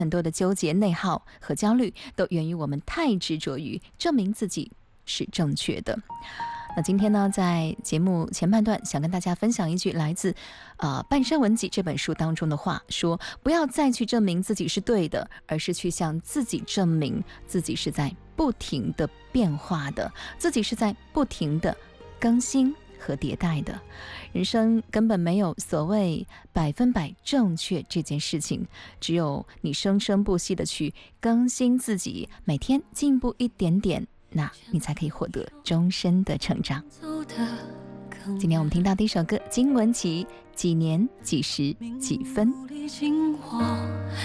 很多的纠结、内耗和焦虑，都源于我们太执着于证明自己是正确的。那今天呢，在节目前半段，想跟大家分享一句来自《半生文集》这本书当中的话，说：不要再去证明自己是对的，而是去向自己证明自己是在不停的变化的，自己是在不停的更新和迭代的。人生根本没有所谓100%正确这件事情，只有你生生不息的去更新自己，每天进步一点点，那你才可以获得终身的成长。今天我们听到第一首歌，金玟岐，几年几时几分。